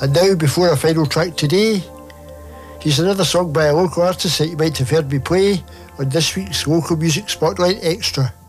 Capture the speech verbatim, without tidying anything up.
And now, before our final track today, here's another song by a local artist that you might have heard me play on this week's Local Music Spotlight Extra.